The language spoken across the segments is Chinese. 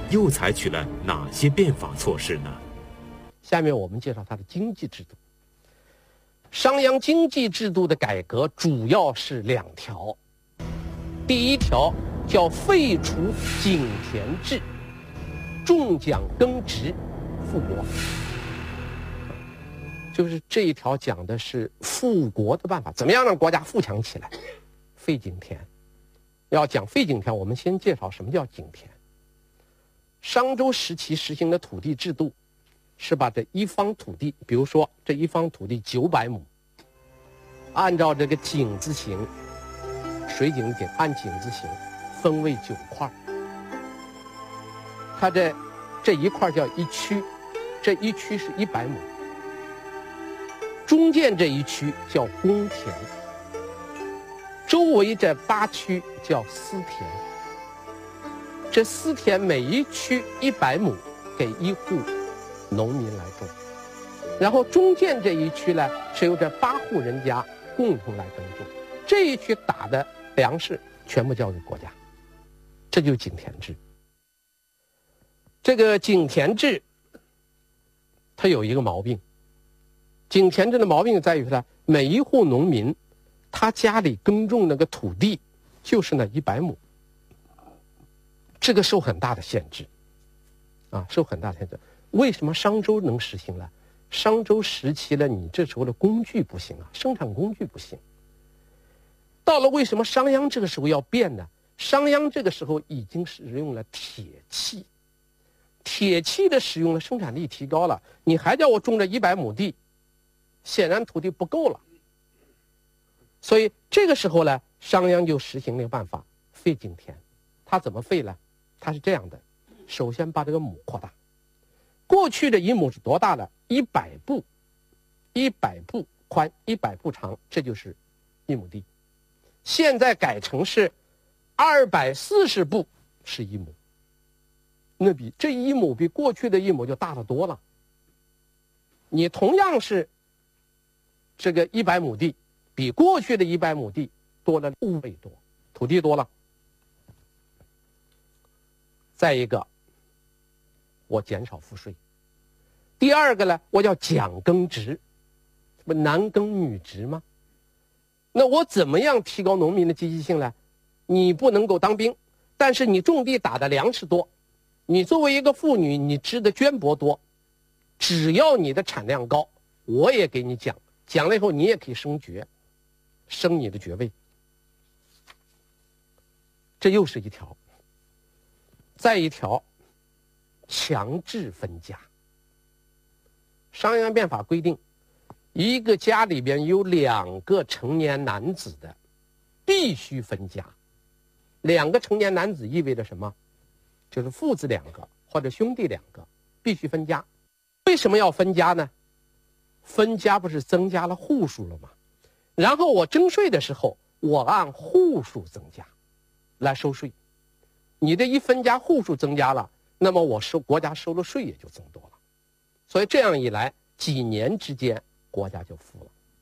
又采取了哪些变法措施呢？ 下面我们介绍它的经济制度。商鞅经济制度的改革主要是2条。第一条叫废除井田制，重奖耕植，富国。就是这一条讲的是富国的办法，怎么样让国家富强起来？废井田。要讲废井田，我们先介绍什么叫井田。商周时期实行的土地制度是把这一方土地，比如说这一方土地900亩，按照这个井字形，水井的井，按井字形分为9块。它这一块叫一区，这一区是100亩。中间这一区叫公田，周围这8区叫私田。这私田每一区100亩，给1户农民来种。然后中间这一区呢，是由这8户人家共同来耕种。这一区打的粮食全部交给国家，这就是井田制。这个井田制，它有一个毛病。井田制的毛病在于呢，每一户农民，他家里耕种那个土地就是那100亩，这个受很大的限制，受很大的限制。为什么商周能实行呢？商周时期呢，你这时候的工具不行啊，生产工具不行。到了为什么商鞅这个时候要变呢？商鞅这个时候已经使用了铁器，铁器的使用了，生产力提高了，你还叫我种这100亩地，显然土地不够了。所以这个时候呢，商鞅就实行了一个办法，废井田。他怎么废呢？他是这样的，首先把这个亩扩大。过去的1亩是多大呢？100步，100步宽，100步长，这就是1亩地。现在改成是240步是1亩，那这1亩比过去的1亩就大得多了。你同样是这个100亩地，比过去的100亩地多了5倍多，土地多了。再一个，我减少赋税。第二个呢，我叫奖耕植，不男耕女织吗？那我怎么样提高农民的积极性呢？你不能够当兵，但是你种地打的粮食多，你作为一个妇女，你织的绢帛多，只要你的产量高，我也给你奖，奖了以后你也可以升爵，升你的爵位。这又是一条。再一条，强制分家。商鞅变法规定，一个家里边有2个成年男子的，必须分家。2个成年男子意味着什么？就是父子2个或者兄弟2个，必须分家。为什么要分家呢？分家不是增加了户数了吗？然后我征税的时候，我按户数增加来收税。你这一分家户数增加了，那么国家收的税也就增多了。所以这样一来，几年之间国家就富了。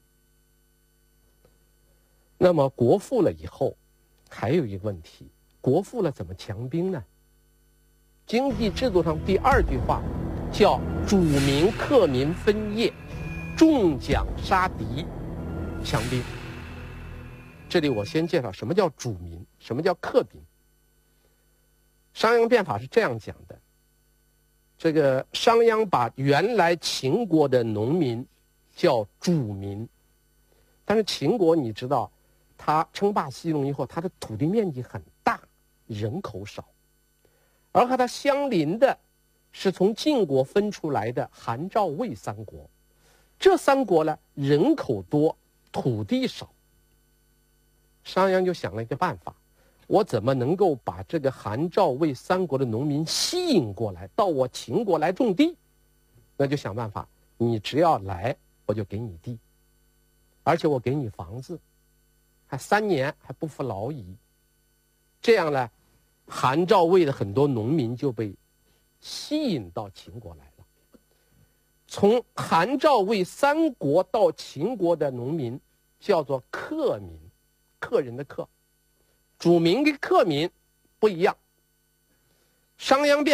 那么国富了以后，还有一个问题，国富了怎么强兵呢？经济制度上第2句话叫主民克民分业，重奖杀敌，强兵。这里我先介绍什么叫主民，什么叫克民。商鞅变法是这样讲的，这个商鞅把原来秦国的农民叫主民，但是秦国你知道，他称霸西戎以后，他的土地面积很大，人口少，而和他相邻的是从晋国分出来的韩赵魏3国，这3国呢人口多，土地少。商鞅就想了一个办法，我怎么能够把这个韩赵魏3国的农民吸引过来，到我秦国来种地？那就想办法，你只要来，我就给你地，而且我给你房子，还3年还不服劳役。这样呢，韩赵魏的很多农民就被吸引到秦国来了。从韩赵魏3国到秦国的农民叫做客民，客人的客。主民跟客民不一样。商鞅变